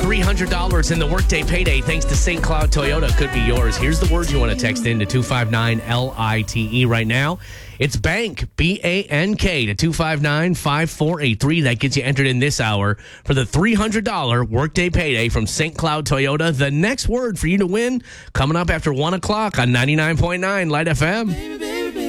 $300 in the Workday Payday thanks to St. Cloud Toyota could be yours. Here's the word you want to text in to 259-LITE right now. It's bank, B-A-N-K, to 259-5483. That gets you entered in this hour for the $300 Workday Payday from St. Cloud Toyota. The next word for you to win coming up after 1 o'clock on 99.9 Light FM.